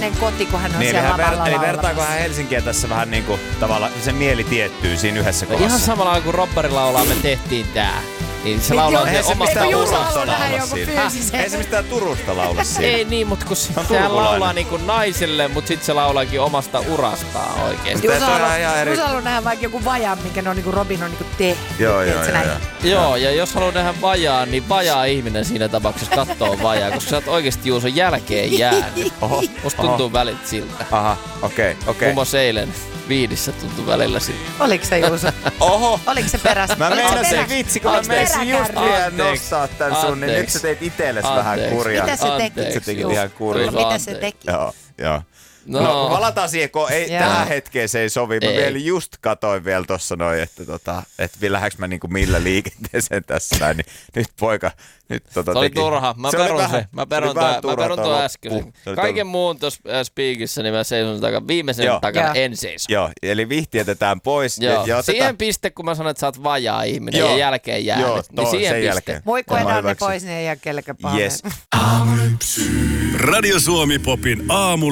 hänen koti, kun hän on Niin, siellä lavalla eli laulamassa. vertaako hän Helsinkiä tässä vähän niinku tavallaan, se mieli tiettyy siinä yhdessä kohdassa. Ihan samalla lailla kuin Robberi laulaa, me tehtiin tää. Niin se laulaa Eihän se se omasta mitään Juuso Turusta haluaa nähdä laula joku siinä. fyysisen. Ei se mistään Turusta laula siinä. Ei niin, mutta kun on sehän turkulainen. laulaa niinku naiselle, mutta sit se laulaakin omasta urastaan oikeesti. Mutta se on ihan eri. Juuso haluaa nähdä vaikka joku vajan, minkä ne on, niinku Robin on niinku tehty. Joo. Joo, ja jos haluaa nähdä vajaa, niin vajaa ihminen siinä tapauksessa kattoo vajaa, koska sä oot oikeesti Juuso jälkeen jäänyt. Oho. Musta tuntuu välit siltä. Aha, okei. Muun muassa eilen Viidissä tuntui välillä siltä. Oliko se Juuso? Oho. Oliko se perässä? Mä Oliko se meinasin perässä? vitsi, kun mä Oliko se meisin just peräkärry? vielä Anteeksi. nostaa tän sun, niin nyt sä teit itelles vähän Anteeksi. kurjaa. Mitä se teki? Se teki Juuso? ihan kurjaa. No, mitä se teki? Joo. No. No palataan siihen, kun ei, Joo. tähän hetkeen se ei sovi. Mä Ei. vielä just katoin vielä tossa noin, että lähdekö mä niinku millä liikenteeseen tässä näin. Niin nyt poika, nyt Se oli turha. Mä Se oli perun vähän- se. Mä se perun oli vähän tuon turha toi äsken. loppu. Se oli Kaiken muun tuossa speakissä, niin mä seison takana. Viimeisen Joo. takana Joo. en seiso. Joo, eli vihti jätetään pois. Joo. Ja Siihen piste, kun mä sanoin, että sä oot vajaa ihminen Joo. ja jälkeen jäänyt. Joo, niin siihen sen piste. jälkeen. Voiko Mä edään ne hyväksyn. pois, niin ei jää kellekään pahaa. Yes. Radio Suomi Popin aamu